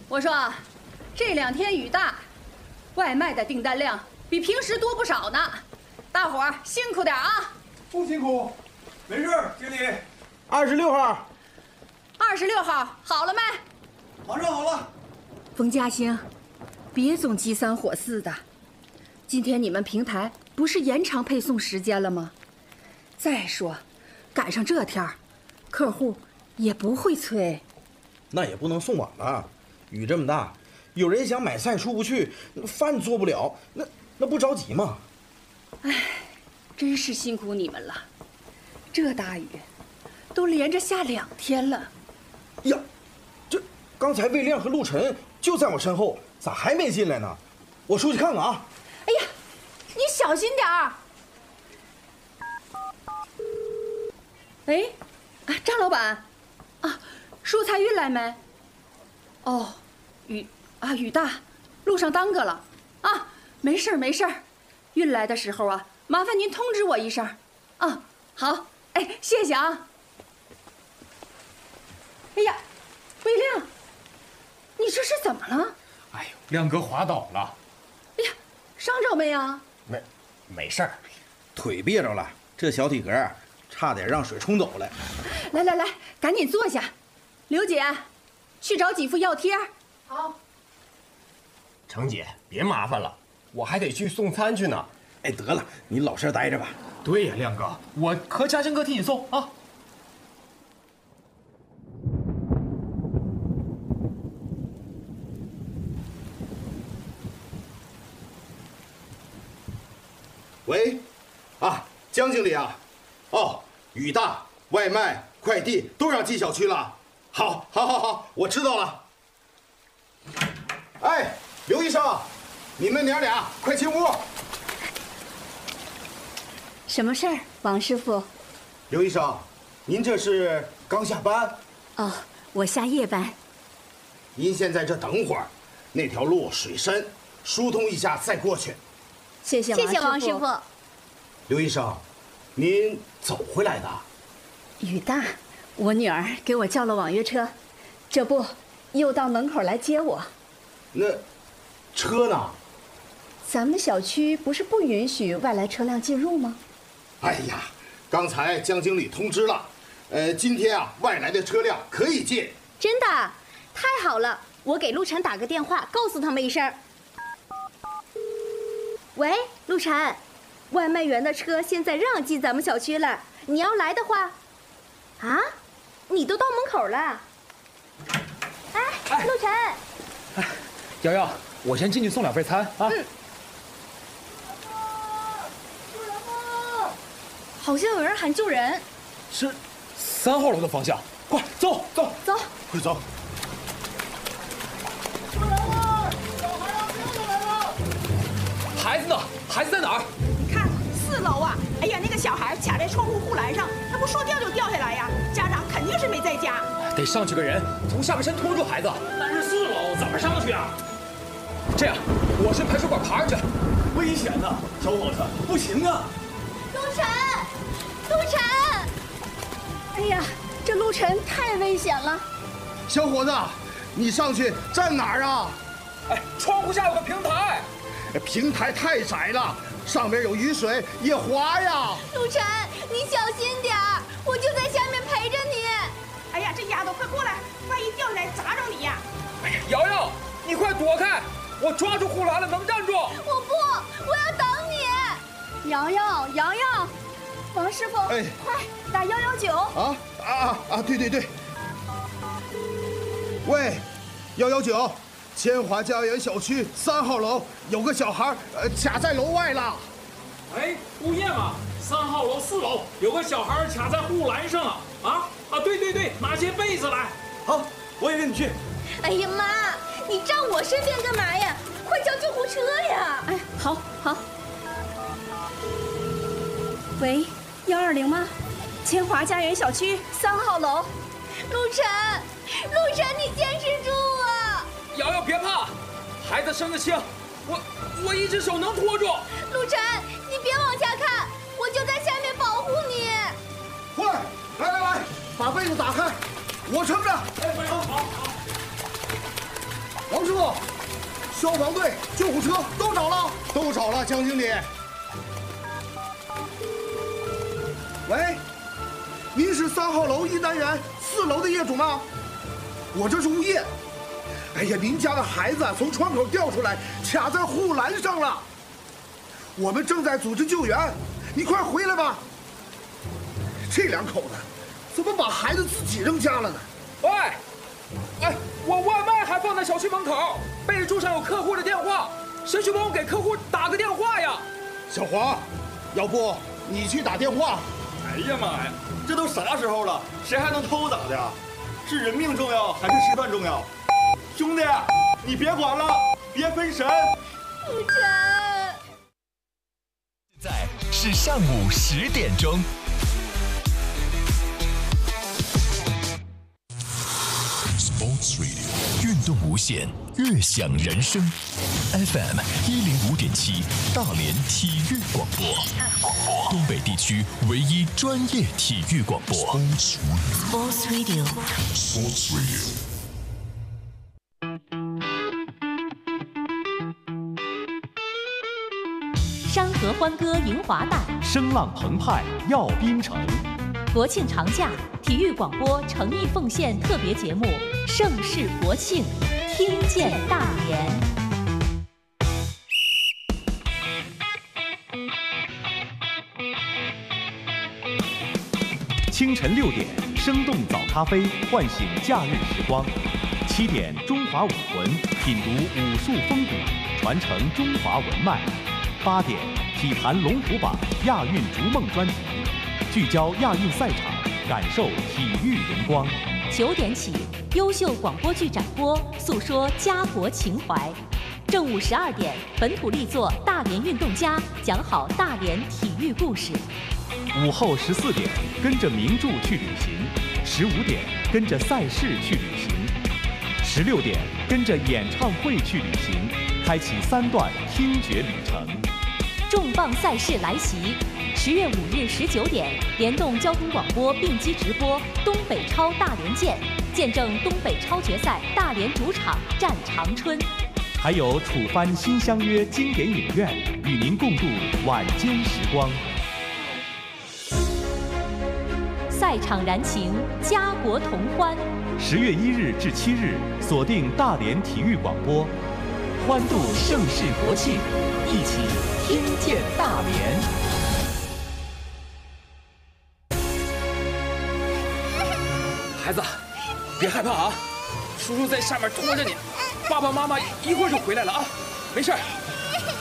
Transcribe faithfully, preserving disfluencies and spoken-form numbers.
我说，这两天雨大，外卖的订单量比平时多不少呢，大伙儿辛苦点啊！ 不辛苦，没事，经理。 二十六号， 二十六号好了没？ 马上好了。 冯家兴，别总急三火四的。今天你们平台不是延长配送时间了吗？再说，赶上这天儿，客户也不会催。 那也不能送晚了，雨这么大，有人想买菜出不去，饭做不了，那那不着急吗？ 哎，真是辛苦你们了，这大雨都连着下两天了。 呀，这刚才魏亮和陆晨就在我身后，咋还没进来呢？我出去看看啊。 哎呀，你小心点儿。喂，啊，张老板，啊，蔬菜运来没？哦，雨啊雨大，路上耽搁了。啊，没事儿没事儿，运来的时候啊，麻烦您通知我一声。啊，好，哎，谢谢啊。哎呀，魏亮，你这是怎么了？ 哎呦，亮哥滑倒了。 哎呀，伤着没啊？ 没，没事儿， 腿别着了，这小体格差点让水冲走了。 来来来，赶紧坐下。刘姐，去找几副药贴。好。 程姐，别麻烦了，我还得去送餐去呢。 哎，得了，你老实待着吧。 对呀，亮哥，我和嘉兴哥替你送啊。 喂，啊，江经理啊，哦，雨大，外卖、快递都让进小区了。好，好，好，好，我知道了。哎，刘医生，你们娘俩快进屋。 什么事儿，王师傅？ 刘医生，您这是刚下班？ 哦，我下夜班。 您先在这等会儿，那条路水深，疏通一下再过去。 谢谢王师傅。谢谢王师傅。 刘医生，您走回来的？ 雨大，我女儿给我叫了网约车，这不又到门口来接我。 那车呢？ 咱们小区不是不允许外来车辆进入吗？ 哎呀，刚才江经理通知了，呃，今天啊，外来的车辆可以进。 真的？太好了！我给陆晨打个电话，告诉他们一声。喂，陆晨，外卖员的车现在让进咱们小区了，你要来的话，啊，你都到门口了。哎，哎陆晨， 哎，瑶瑶，我先进去送两份餐啊。嗯。 救人吗？好像有人喊救人。 是三号楼的方向，快走走走， 快走。 救人了！小孩要掉下来了。 孩子呢？孩子在哪儿？ 你看四楼啊！哎呀，那个小孩卡在窗户护栏上，那不说掉就掉下来呀！家长肯定是没在家， 得上去个人从下半身拖住孩子。 但是四楼怎么上去啊？ 这样，我去排水管爬上去。 危险呐，小伙子，不行啊！ 陆晨，陆晨！哎呀，这陆晨太危险了。 小伙子，你上去站哪儿啊？ 哎，窗户下有个平台。 平台太窄了，上面有雨水也滑呀。 陆晨，你小心点儿，我就在下面陪着你。 哎呀，这丫头快过来，万一掉下来砸着你呀！ 哎呀，瑶瑶，你快躲开，我抓住护栏了，能站住。 我不，我要等你。瑶瑶，瑶瑶，王师傅， 哎， 快打幺幺九。 啊啊啊！对对对。喂，幺幺九。千华家园小区三号楼有个小孩，呃，卡在楼外了。 哎，物业嘛，三号楼四楼有个小孩卡在护栏上啊！啊啊，对对对，拿些被子来。 好，我也跟你去。 哎呀妈，你站我身边干嘛呀？快叫救护车呀！哎，好，好。喂，幺二零吗？千华家园小区三号楼。陆晨，陆晨，你坚持住啊！ 瑶瑶别怕，孩子生得轻，我我一只手能拖住。 陆晨，你别往下看，我就在下面保护你。 快，来来来，把被子打开，我撑着。 哎，好好好。 消防队、救护车都找了，都找了，江经理。喂，您是三号楼一单元四楼的业主吗？我这是物业。哎呀，您家的孩子从窗口掉出来，卡在护栏上了。我们正在组织救援，你快回来吧。这两口子怎么把孩子自己扔家了呢？ 喂，哎，我外卖还放在小区门口，备注上有客户的电话，谁去帮我给客户打个电话呀？ 小黄，要不你去打电话？ 哎呀妈呀，这都啥时候了，谁还能偷咋的呀？是人命重要还是吃饭重要？兄弟，你别管了，别分神。 顾晨， 现在是上午十点钟。Sports Radio 运动无限，乐享人生。F M 一零五点七，大连体育广播，东北地区唯一专业体育广播。Sports Radio。Sports Radio。 山河欢歌迎华诞， 声浪澎湃耀滨城。 国庆长假，体育广播诚意奉献特别节目《盛世国庆》，听见大连。 清晨六点，生动早咖啡唤醒假日时光；七点，中华武魂品读武术风骨，传承中华文脉；八点，体坛龙虎榜亚运逐梦专题，聚焦亚运赛场，感受体育荣光。 九点起，优秀广播剧展播，诉说家国情怀。正午十二点，本土力作《大连运动家》讲好大连体育故事。 午后十四点，跟着名著去旅行；十五点，跟着赛事去旅行；十六点，跟着演唱会去旅行，开启三段听觉旅程。 重磅赛事来袭！十月五日十九点，联动交通广播并机直播东北超大连见，见证东北超决赛大连主场战长春。 还有楚帆新相约经典影院，与您共度晚间时光。 赛场燃情，家国同欢。 十月一日至七日，锁定大连体育广播，欢度盛世国庆，一起听见大连。 孩子，别害怕啊，叔叔在下面拖着你，爸爸妈妈一会儿就回来了啊，没事儿，